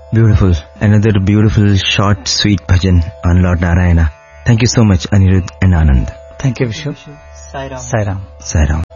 Beautiful. Another beautiful, short, sweet bhajan on Lord Narayana. Thank you so much, Anirudh and Anand. Thank you, Vishu. Sai Ram. Sai Ram. Sai Ram.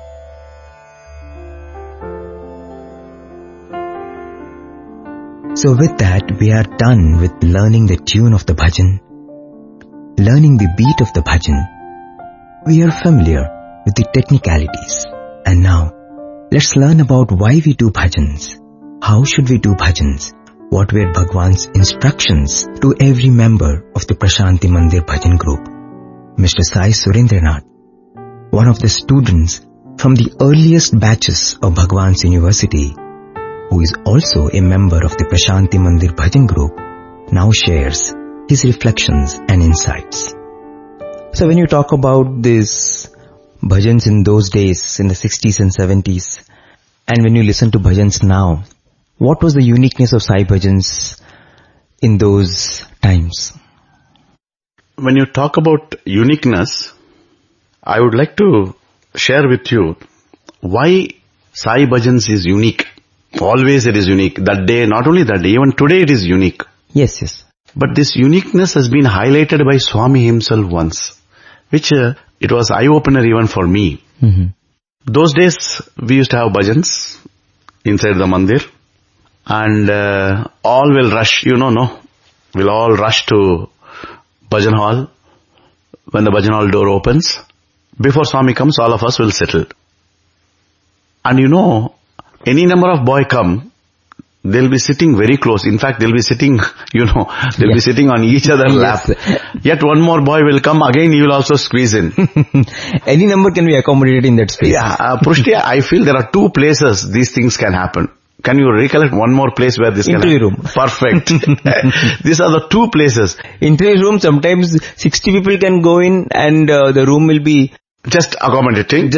So with that, we are done with learning the tune of the bhajan, learning the beat of the bhajan. We are familiar with the technicalities. And now, let's learn about why we do bhajans. How should we do bhajans? What were Bhagwan's instructions to every member of the Prashanti Mandir Bhajan group? Mr. Sai Surendranath, one of the students from the earliest batches of Bhagwan's University, who is also a member of the Prashanti Mandir Bhajan group, now shares his reflections and insights. So when you talk about these bhajans in those days, in the 60s and 70s, and when you listen to bhajans now, what was the uniqueness of Sai bhajans in those times? When you talk about uniqueness, I would like to share with you why Sai bhajans is unique. Always it is unique. That day, not only that day, even today it is unique. Yes. But this uniqueness has been highlighted by Swami himself once, which it was eye-opener even for me. Mm-hmm. Those days, we used to have bhajans inside the mandir. And all will rush, we'll all rush to bhajan hall. When the bhajan hall door opens, before Swami comes, all of us will settle. And any number of boy come, they'll be sitting very close. In fact, they'll be sitting, they'll be sitting on each other's lap. Yet one more boy will come, again he will also squeeze in. Any number can be accommodated in that space. Yeah, Prushti, I feel there are two places these things can happen. Can you recollect one more place where this can happen? Interview room. Perfect. These are the two places. Interview room, sometimes 60 people can go in and the room will be just accommodating.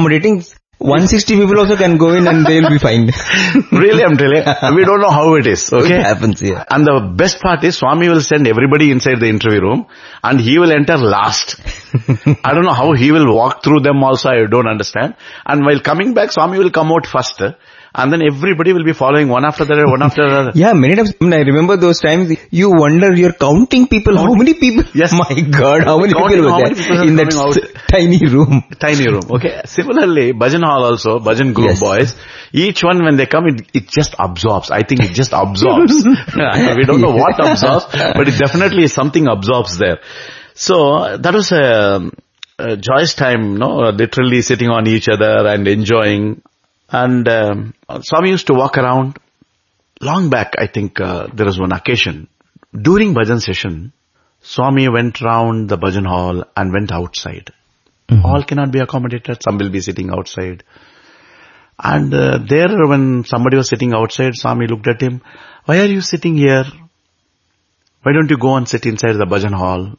160 people also can go in and they'll be fine. Really, I'm telling you. We don't know how it is. Okay? It happens, yeah. And the best part is Swami will send everybody inside the interview room and he will enter last. I don't know how he will walk through them also, I don't understand. And while coming back, Swami will come out first. And then everybody will be following one after the other. Yeah, many times, I remember those times, you wonder, you're counting people, how many people? Yes. My God, how many people were there in that tiny room? Tiny room, okay. Similarly, bhajan hall also, bhajan group boys, each one when they come, it just absorbs. I think it just absorbs. We don't know what absorbs, but it definitely something absorbs there. So, that was a joyous time, literally sitting on each other and enjoying. And Swami used to walk around. Long back, I think there was one occasion. During bhajan session, Swami went round the bhajan hall and went outside. Mm-hmm. All cannot be accommodated. Some will be sitting outside. And there when somebody was sitting outside, Swami looked at him. Why are you sitting here? Why don't you go and sit inside the bhajan hall?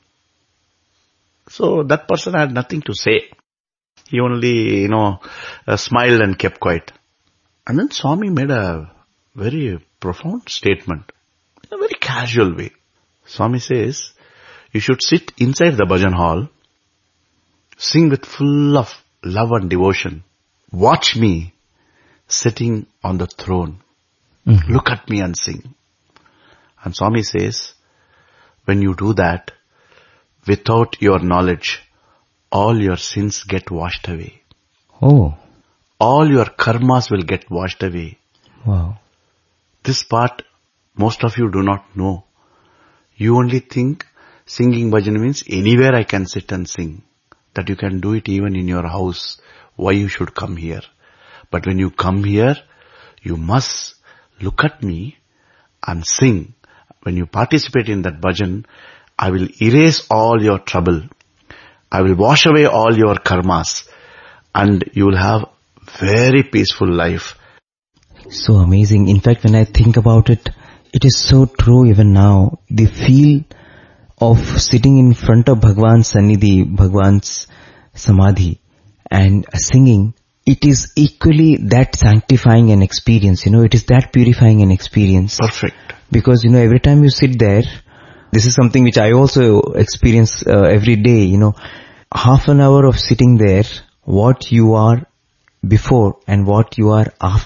So that person had nothing to say. He only, smiled and kept quiet. And then Swami made a very profound statement in a very casual way. Swami says, you should sit inside the bhajan hall, sing with full of love and devotion. Watch me sitting on the throne. Mm-hmm. Look at me and sing. And Swami says, when you do that, without your knowledge, all your sins get washed away. Oh. All your karmas will get washed away. Wow. This part, most of you do not know. You only think singing bhajan means anywhere I can sit and sing. That you can do it even in your house. Why you should come here? But when you come here, you must look at me and sing. When you participate in that bhajan, I will erase all your trouble. I will wash away all your karmas and you will have very peaceful life. So amazing. In fact, when I think about it, it is so true even now. The feel of sitting in front of Bhagwan's Sannidhi, Bhagwan's Samadhi and singing, it is equally that sanctifying an experience. It is that purifying an experience. Perfect. Because, every time you sit there, this is something which I also experience every day, half an hour of sitting there, what you are before and what you are after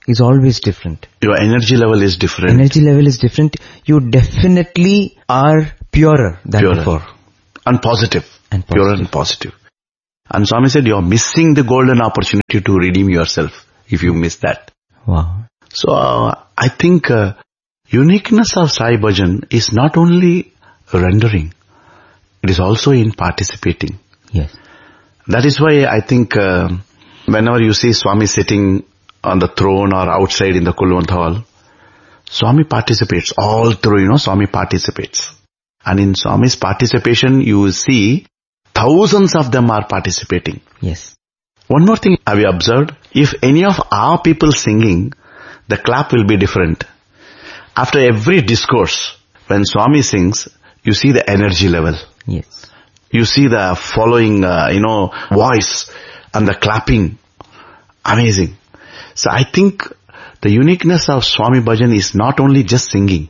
is always different. Your energy level is different. Energy level is different. You definitely are purer than before. And positive. And positive. Pure and positive. And Swami said, you're missing the golden opportunity to redeem yourself if you miss that. Wow. So, I think uniqueness of Sai Bhajan is not only rendering, it is also in participating. Yes. That is why I think whenever you see Swami sitting on the throne or outside in the Kulwant hall, Swami participates all through, Swami participates. And in Swami's participation, you will see thousands of them are participating. Yes. One more thing have you observed? If any of our people singing, the clap will be different. After every discourse, when Swami sings, you see the energy level. Yes. You see the following, voice and the clapping. Amazing. So I think the uniqueness of Swami Bhajan is not only just singing,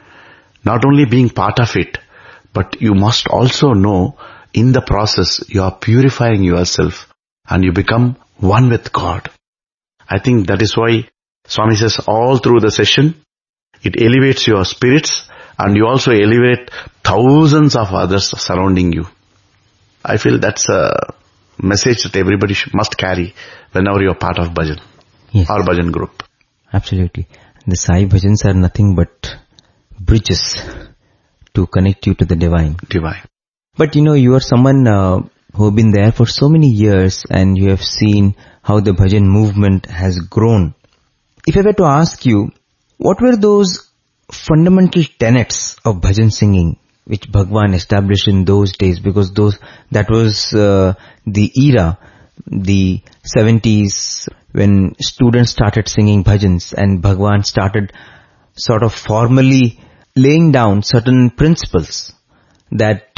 not only being part of it, but you must also know in the process you are purifying yourself and you become one with God. I think that is why Swami says all through the session, it elevates your spirits and you also elevate thousands of others surrounding you. I feel that's a message that everybody must carry whenever you are part of Bhajan. Yes. Or Bhajan group. Absolutely. The Sai Bhajans are nothing but bridges to connect you to the divine. Divine. But you are someone who have been there for so many years and you have seen how the Bhajan movement has grown. If I were to ask you, what were those fundamental tenets of Bhajan singing which Bhagwan established in those days? Because that was the era, the 70s, when students started singing bhajans and Bhagwan started sort of formally laying down certain principles that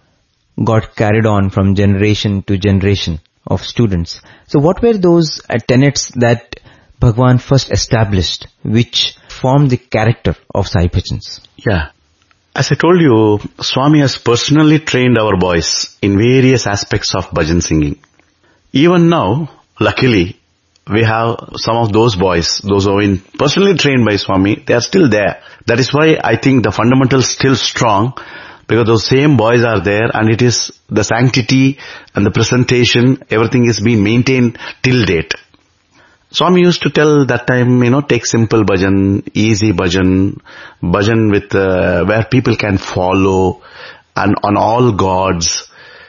got carried on from generation to generation of students. So what were those tenets that Bhagwan first established which formed the character of Sai Bhajans? Yeah. As I told you, Swami has personally trained our boys in various aspects of bhajan singing. Even now, luckily, we have some of those boys, those who have been personally trained by Swami, they are still there. That is why I think the fundamentals still strong, because those same boys are there and it is the sanctity and the presentation, everything is being maintained till date. Swami used to tell that time, take simple bhajan, easy bhajan with, where people can follow and on all gods.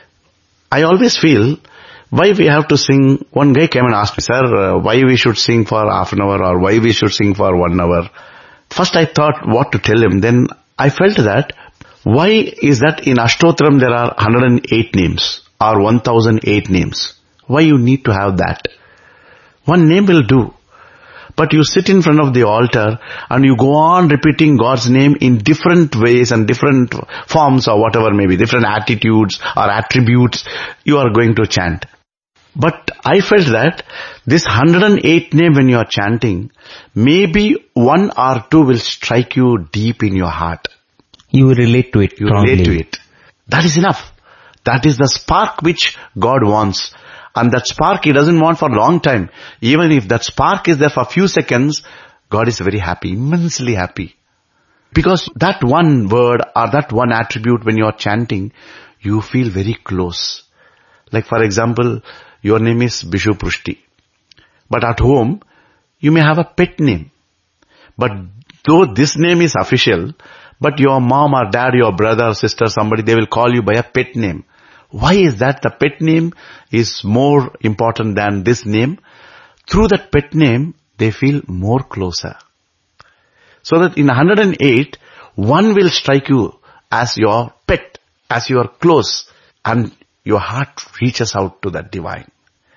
I always feel, why we have to sing? One guy came and asked me, sir, why we should sing for half an hour or why we should sing for 1 hour? First I thought what to tell him. Then I felt that, why is that in Ashtotram there are 108 names or 1008 names? Why you need to have that? One name will do. But you sit in front of the altar and you go on repeating God's name in different ways and different forms or whatever may be, different attitudes or attributes you are going to chant. But I felt that this 108 name when you are chanting, maybe 1 or 2 will strike you deep in your heart. You will relate to it. You relate to it. That is enough. That is the spark which God wants. And that spark He doesn't want for a long time. Even if that spark is there for a few seconds, God is very happy, immensely happy. Because that one word or that one attribute when you are chanting, you feel very close. Like for example, your name is Bishu Prushti. But at home, you may have a pet name. But though this name is official, but your mom or dad, your brother or sister, somebody, they will call you by a pet name. Why is that? The pet name is more important than this name. Through that pet name, they feel more closer. So that in 108, one will strike you as your pet, as you are close, and your heart reaches out to that divine.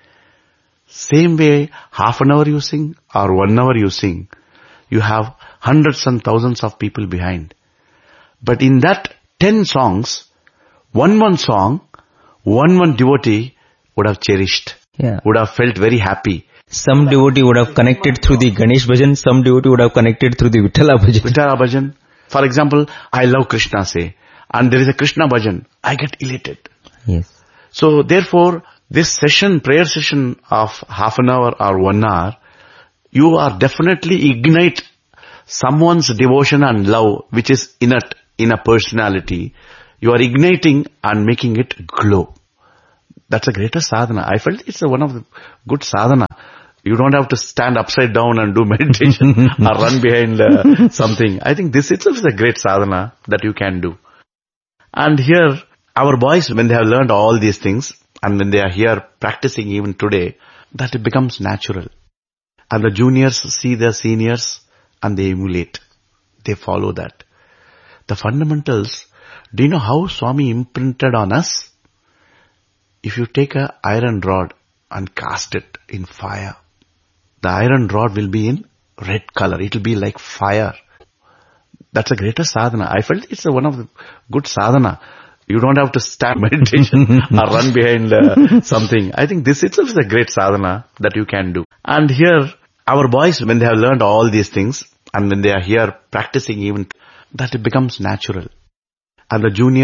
Same way, half an hour you sing or 1 hour you sing, you have hundreds and thousands of people behind. But in that 10 songs, one song, one devotee would have cherished, would have felt very happy. Some devotee would have connected through the Ganesh Bhajan, some devotee would have connected through the Vithala Bhajan. Vithala Bhajan. For example, I love Krishna, say, and there is a Krishna Bhajan, I get elated. Yes. So therefore, this session, prayer session of half an hour or 1 hour, you are definitely ignite someone's devotion and love, which is innate in a personality. You are igniting and making it glow. That's a greater sadhana. I felt it's one of the good sadhana. You don't have to stand upside down and do meditation or run behind something. I think this itself is a great sadhana that you can do. And here, our boys, when they have learned all these things, and when they are here practicing even today, that it becomes natural. And the juniors see their seniors and they emulate. They follow that. The fundamentals, do you know how Swami imprinted on us? If you take an iron rod and cast it in fire, the iron rod will be in red color. It will be like fire. That's a greater sadhana. I felt it's one of the good sadhana. You don't have to stand meditation or run behind something. I think this itself is a great sadhana that you can do. And here, our boys, when they have learned all these things, and when they are here practicing even, that it becomes natural. And the junior